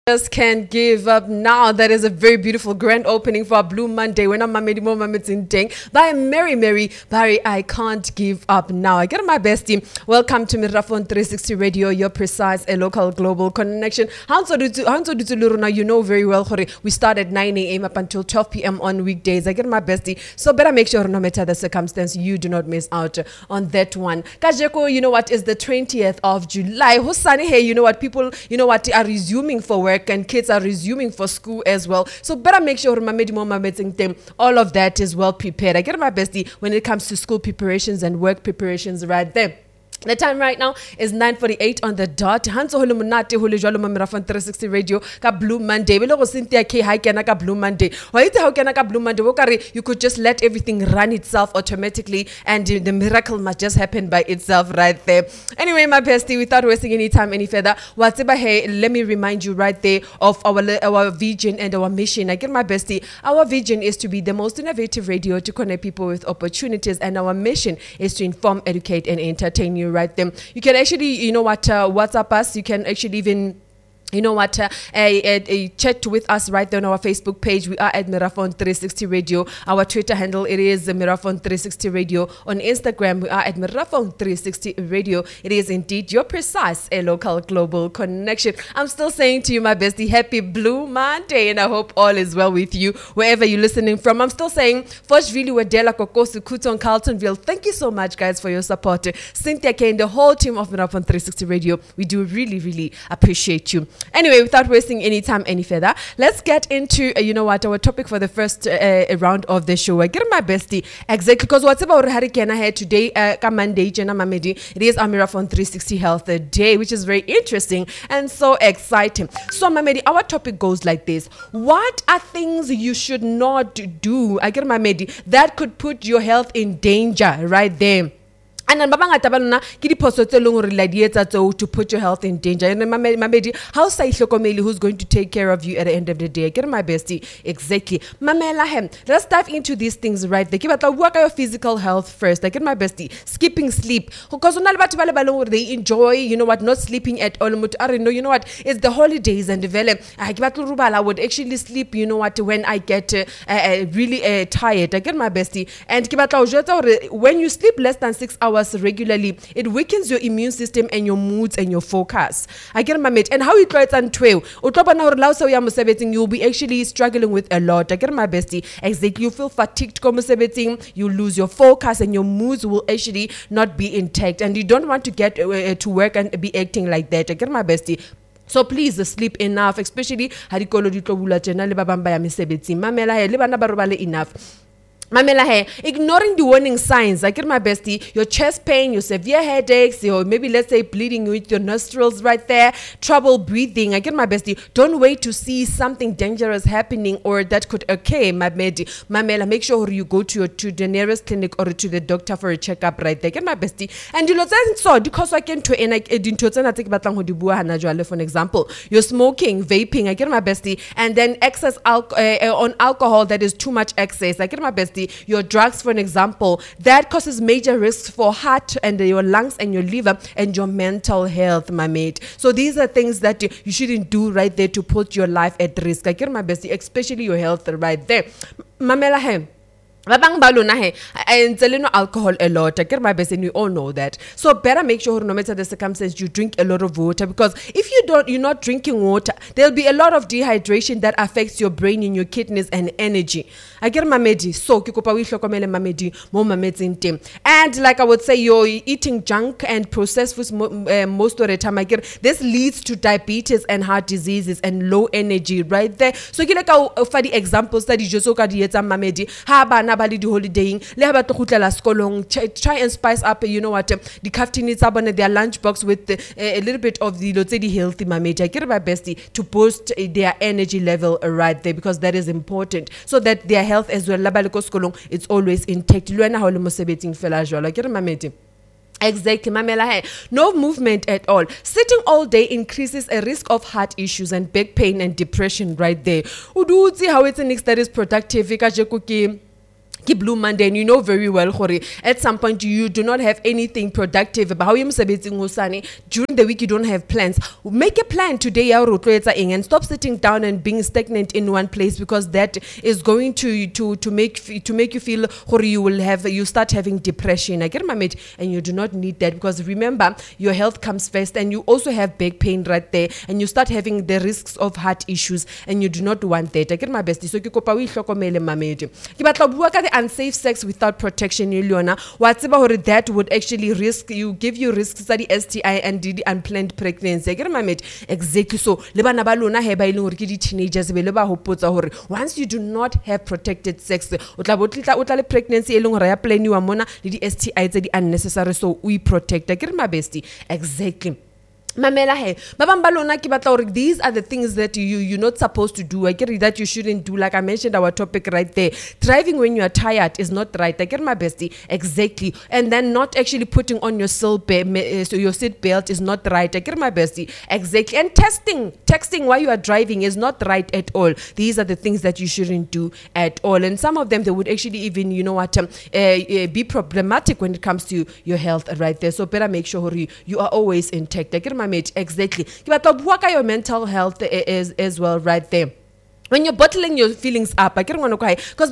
Just can't give up now. That is a very beautiful grand opening for our Blue Monday. When I'm Mamedi Mo Mamed's Ding by Mary Barry. I can't give up now. I get my bestie. Welcome to Mirafon 360 Radio, your precise a local global connection. Hanso Dutu Luruna, you know very well. We start at 9 a.m. up until 12 p.m. on weekdays. I get my bestie. So better make sure no matter the circumstance, you do not miss out on that one. Kajeko, you know what is the 20th of July. Hosani, hey, you know what people, you know what are resuming for work. And kids are resuming for school as well. So better make sure all of that is well prepared. I get my bestie when it comes to school preparations and work preparations right there. The time right now is 9:48 on the dot. Hanso holo monate holo jwalo mo Mirafon 360 Radio ka Blue Monday. Bele go Cynthia K ha kena ka Blue Monday. Wa itse ha kena ka Blue Monday wo kare you could just let everything run itself automatically and the miracle must just happen by itself right there. Anyway, my bestie, without wasting any time any further, whatever hey, let me remind you right there of our vision and our mission. I get my bestie. Our vision is to be the most innovative radio to connect people with opportunities, and our mission is to inform, educate, and entertain you. Right them. You can actually, you know what, WhatsApp us. You can actually even, you know what, chat with us right there on our Facebook page. We are at Mirafon 360 Radio. Our Twitter handle, it is Mirafon 360 Radio. On Instagram, we are at Mirafon 360 Radio. It is indeed your precise a local global connection. I'm still saying to you, my bestie, happy Blue Monday, and I hope all is well with you wherever you're listening from. I'm still saying, Foshvili, Wadela, Kokosu, Kuton, Carltonville, thank you so much, guys, for your support. Cynthia K and the whole team of Mirafon 360 Radio, we do really appreciate you. Anyway, without wasting any time any further, let's get into, you know what, our topic for the first round of the show. I get my bestie, exactly, because what's about Harikena here today, Monday, Jena Mamedi, it is Mirafon 360 Health Day, which is very interesting and so exciting. So, Mamedi, our topic goes like this. What are things you should not do, I get my Mamedi, that could put your health in danger right there? And then babangata balona ke diphoso tse leng hore la di etsa to put your health in danger. And Mamedi, how sa ihlokomeli who's going to take care of you at the end of the day? Get my bestie, exactly. Mamela hem. Let's dive into these things right there. Ke batla work your physical health first. I get my bestie. Skipping sleep. Because ona le batho ba le baleng hore they enjoy, you know what, not sleeping at all. Motho are no, you know what, it's the holidays and develop. Ke batla rubala, I would actually sleep, you know what, when I get really tired. I get my bestie. And ke batla o jwetsa hore when you sleep less than 6 hours regularly, it weakens your immune system and your moods and your focus. I get my mate. And how you try it and 12. You'll be actually struggling with a lot. I get my bestie. Exactly. You feel fatigued. You lose your focus and your moods will actually not be intact. And you don't want to get to work and be acting like that. I get my bestie. So please sleep enough, especially enough. Mamela hey, ignoring the warning signs. I get my bestie, your chest pain, your severe headaches, or maybe let's say bleeding with your nostrils right there, trouble breathing. I get my bestie, don't wait to see something dangerous happening or that could occur. Mamela, make sure you go to the nearest clinic or to the doctor for a checkup right there. Get my bestie. And you know, so because I can to and I didn't for example, you're smoking, vaping. I get my bestie, and then excess on alcohol, that is too much excess. I get my bestie. Your drugs, for an example, that causes major risks for heart and your lungs and your liver and your mental health, my mate. So these are things that you shouldn't do right there to put your life at risk. I get my bestie, especially your health right there. Mamela hem. Babang balona he and alcohol a lot. I get my best, and we all know that. So better make sure no matter the circumstance you drink a lot of water, because if you're not drinking water, there'll be a lot of dehydration that affects your brain and your kidneys and energy. I get my medi. So kikopa we hlokomele mamedi mo mameding team. And like I would say, you're eating junk and processed foods most of the time. I get this leads to diabetes and heart diseases and low energy right there. So like for the examples that you just ka dieta mamedi ha holidaying try and spice up, you know what, the caffeine their lunchbox with a little bit of the healthy mamage. I get my bestie to boost their energy level right there, because that is important, so that their health as well it's always intact. I get my mate. Exactly, Mamela. No movement at all. Sitting all day increases a risk of heart issues and back pain and depression right there. Udu see how it's a next that is productive. Blue Monday, and you know very well, Hori, at some point you do not have anything productive about how you during the week you don't have plans. Make a plan today and stop sitting down and being stagnant in one place, because that is going to make you feel Hori, you start having depression. I get my mate, and you do not need that, because remember, your health comes first, and you also have back pain right there, and you start having the risks of heart issues, and you do not want that. I get my bestie. So unsafe sex without protection, whatever that would actually give you risks study STI and the unplanned pregnancy. I get my mate. Exactly. So teenagers once you do not have protected sex, pregnancy plan you amona the STI unnecessary, so we protect. I get my bestie. Exactly. Mamela he babambalona ki batla, these are the things that you're not supposed to do. I get that you shouldn't do. Like I mentioned our topic right there, driving when you are tired is not right. I get my bestie. Exactly. And then not actually putting on your so your seat belt is not right. I get my bestie. Exactly. And texting while you are driving is not right at all. These are the things that you shouldn't do at all, and some of them they would actually even be problematic when it comes to your health right there. So better make sure you are always intact. I get my mate. Exactly. Your mental health is as well right there. When you're bottling your feelings up, I can't want to cry because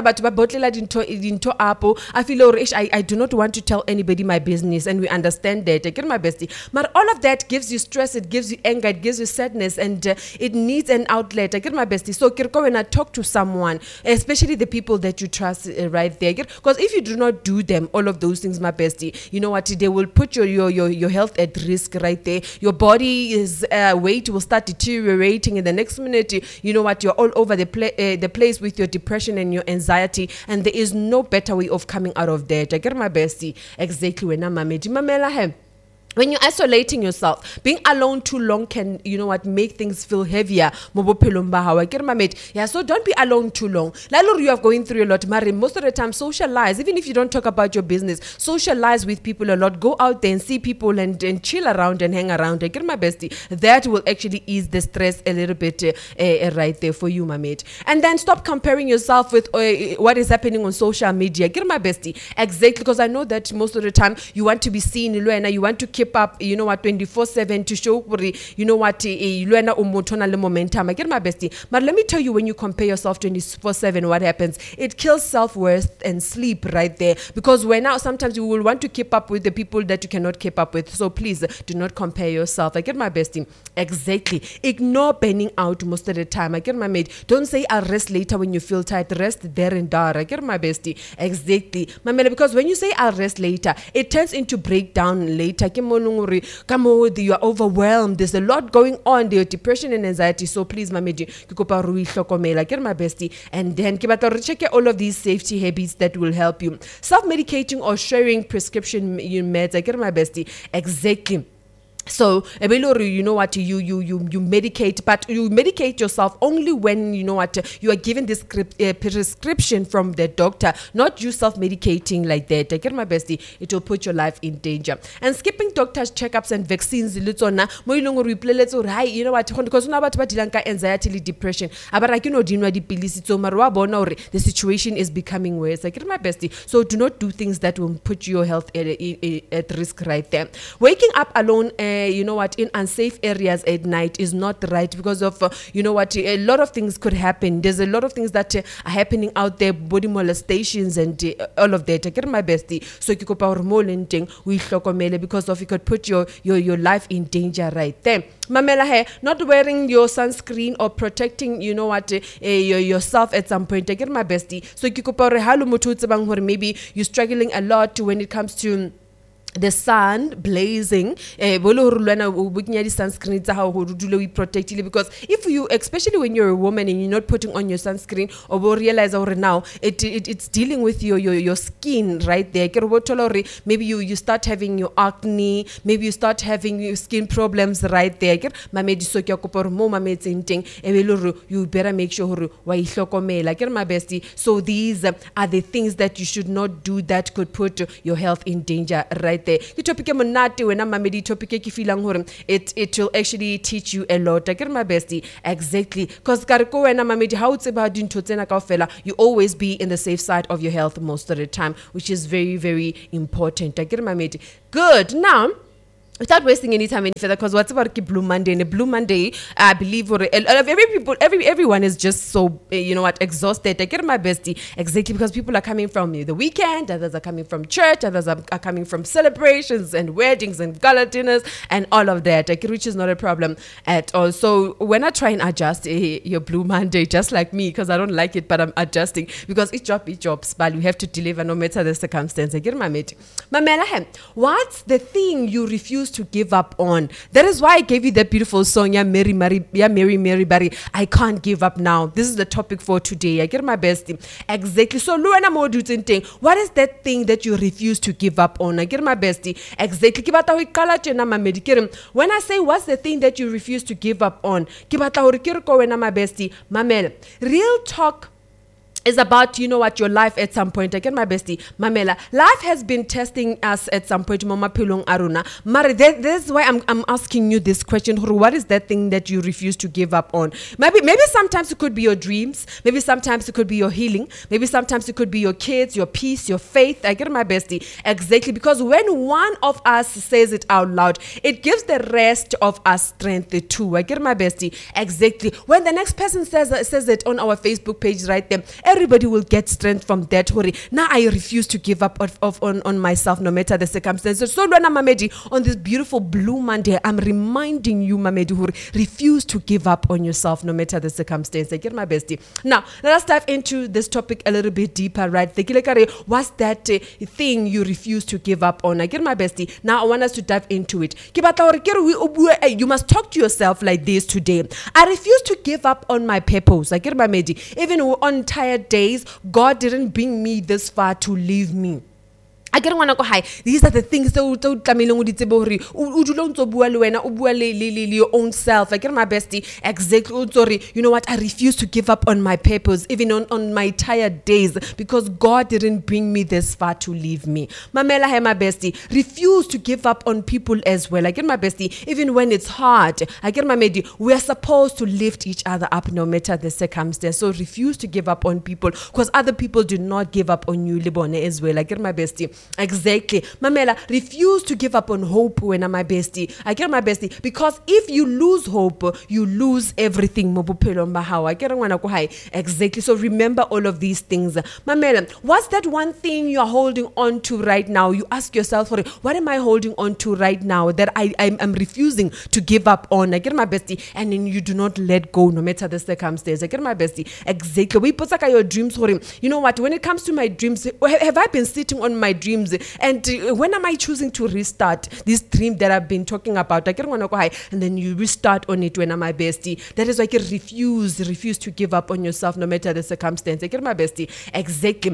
I feel I do not want to tell anybody my business, and we understand that. I get my bestie, but all of that gives you stress, it gives you anger, it gives you sadness, and it needs an outlet. I get my bestie. So when I talk to someone, especially the people that you trust, right there, because if you do not do them, all of those things, my bestie, you know what? They will put your health at risk right there. Your body's weight will start deteriorating, and the next minute, you know what? You're all over the place with your depression and your anxiety, and there is no better way of coming out of that. I get my bestie. Exactly. When I'm mamela. When you're isolating yourself, being alone too long can, make things feel heavier. Yeah, so don't be alone too long. You are going through a lot. Most of the time, socialize. Even if you don't talk about your business, socialize with people a lot. Go out there and see people and chill around and hang around. I get my bestie. That will actually ease the stress a little bit right there for you, my mate. And then stop comparing yourself with what is happening on social media. Get my bestie. Exactly, because I know that most of the time you want to be seen, you want to keep up, 24/7 to show, momentum. I get my bestie. But let me tell you, when you compare yourself 24/7, what happens? It kills self-worth and sleep right there. Because now sometimes you will want to keep up with the people that you cannot keep up with. So please do not compare yourself. I get my bestie. Exactly. Ignore burning out most of the time. I get my mate. Don't say I'll rest later when you feel tired. Rest there and there. I get my bestie. Exactly. Because when you say I'll rest later, it turns into breakdown later. You are overwhelmed. There's a lot going on. There's depression and anxiety. So please, mamedi, get my bestie. And then check all of these safety habits that will help you. Self-medicating or sharing prescription meds. I get my bestie. Exactly. So, you know what, you medicate, but you medicate yourself only when, you are given this prescription from the doctor, not you self-medicating like that. I get my bestie, it will put your life in danger. And skipping doctors' checkups and vaccines, because anxiety, depression, the situation is becoming worse. I get my bestie. So do not do things that will put your health at risk right there. Waking up alone, in unsafe areas at night is not right, because of, a lot of things could happen. There's a lot of things that are happening out there, body molestations and all of that. I get my bestie. So because of it could put your life in danger right there. Mamela, not wearing your sunscreen or protecting, yourself at some point. I get my bestie. So maybe you're struggling a lot when it comes to the sun blazing, sunscreen protect you, because if you, especially when you're a woman and you're not putting on your sunscreen, or will realize now it's dealing with your skin right there. Maybe you start having your acne, maybe you start having your skin problems right there. You better make sure my bestie. So these are the things that you should not do that could put your health in danger right right there. Ke topic e monate wena mamedi topic e ke feelang hore it will actually teach you a lot. I get my bestie exactly because kare ko wena mamedi ha o tseba dintho tsena kaofela, you always be in the safe side of your health most of the time, which is very, very important. I get my mate. Good. Now, without wasting any time any further, because what's about Blue Monday? And a Blue Monday, I believe, everyone is just so exhausted. I get my bestie exactly because people are coming from the weekend, others are coming from church, others are coming from celebrations and weddings and gala dinners and all of that. Which is not a problem at all. So when I try and adjust your Blue Monday, just like me, because I don't like it, but I'm adjusting because each jobs, but we have to deliver no matter the circumstance. I get my mate. Mamela, what's the thing you refuse to give up on? That is why I gave you that beautiful song, Mary, Barry. I can't give up now. This is the topic for today. I get my bestie. Exactly. So, Luana Modu, what is that thing that you refuse to give up on? I get my bestie. Exactly. When I say what's the thing that you refuse to give up on, Mamel, real talk is about, your life at some point. I get my bestie, Mamela. Life has been testing us at some point, Mama Pilong Aruna. Mari, that's why I'm asking you this question. What is that thing that you refuse to give up on? Maybe sometimes it could be your dreams. Maybe sometimes it could be your healing. Maybe sometimes it could be your kids, your peace, your faith. I get my bestie. Exactly. Because when one of us says it out loud, it gives the rest of us strength too. I get my bestie. Exactly. When the next person says it on our Facebook page right there, everybody will get strength from that. Now I refuse to give up on myself no matter the circumstances. So Luana Mamedi, on this beautiful Blue Monday, I'm reminding you, Mamedi, refuse to give up on yourself no matter the circumstance. I get my bestie. Now, let us dive into this topic a little bit deeper, right? What's that thing you refuse to give up on? I get my bestie. Now I want us to dive into it. You must talk to yourself like this today. I refuse to give up on my purpose. I get my medi. Even on tired days, God didn't bring me this far to leave me. I get one go high. These are the things that your own self. I get my bestie. Exactly. Sorry. You know what? I refuse to give up on my purpose, even on my tired days, because God didn't bring me this far to leave me. Mamela, hey, my bestie. Refuse to give up on people as well. I get my bestie. Even when it's hard. I get my medi. We are supposed to lift each other up no matter the circumstance. So refuse to give up on people, because other people do not give up on you, Libone, as well. I get my bestie. Exactly. Mamela, refuse to give up on hope when I'm my bestie. I get my bestie. Because if you lose hope, you lose everything. I get one go high. Exactly. So remember all of these things. Mamela, what's that one thing you're holding on to right now? You ask yourself, what am I holding on to right now that I'm refusing to give up on? I get my bestie. And then you do not let go no matter the circumstance. I get my bestie. Exactly. We put your dreams for him. You know what? When it comes to my dreams, have I been sitting on my dreams? And when am I choosing to restart this dream that I've been talking about? I get one go high, and then you restart on it when I'm my bestie. That is why I can refuse to give up on yourself no matter the circumstance. I get my bestie. Exactly.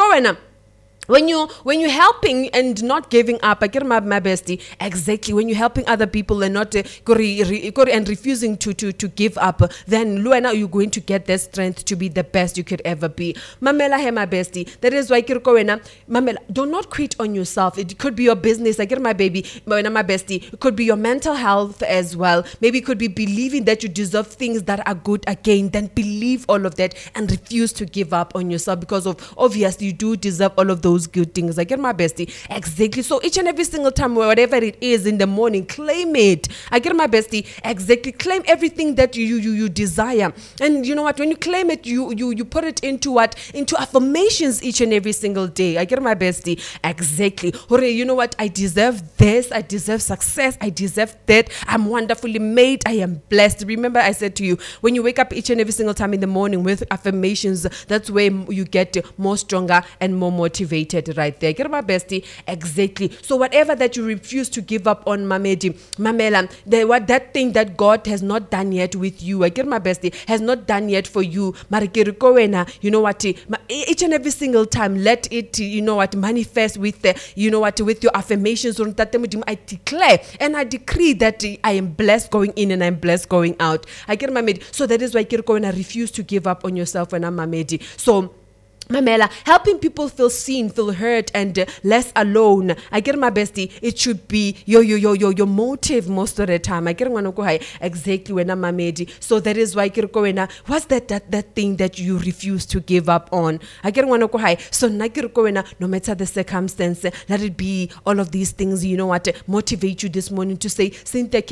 When you're helping and not giving up, I get my bestie. Exactly. When you're helping other people and not and refusing to give up, then Luana, you're going to get the strength to be the best you could ever be. Mamela, hey, my bestie. That is why Mamela, do not quit on yourself. It could be your business. I get my baby, my bestie. It could be your mental health as well. Maybe it could be believing that you deserve things that are good again. Then believe all of that and refuse to give up on yourself, because of obviously you do deserve all of those good things. I get my bestie. Exactly. So each and every single time, whatever it is in the morning, claim it. I get my bestie. Exactly. Claim everything that you desire. And you know what? When you claim it, you put it into what? Into affirmations each and every single day. I get my bestie. Exactly. You know what? I deserve this. I deserve success. I deserve that. I'm wonderfully made. I am blessed. Remember, I said to you, when you wake up each and every single time in the morning with affirmations, that's where you get more stronger and more motivated. Right there. Get my bestie. Exactly. So whatever that you refuse to give up on, Mamela, that thing that God has not done yet with you, I get my bestie, has not done yet for you. You know what? Each and every single time, let it, manifest with with your affirmations. I declare and I decree that I am blessed going in and I'm blessed going out. I get my medi. So that is why I refuse to give up on yourself when I'm my medi. So Mamela, helping people feel seen, feel heard, and less alone. I get my bestie. It should be your motive most of the time. I get exactly when I'm mamedi. So that is why what's that thing that you refuse to give up on? I get so no matter the circumstance, let it be all of these things. You know what motivate you this morning to say, Cynthia,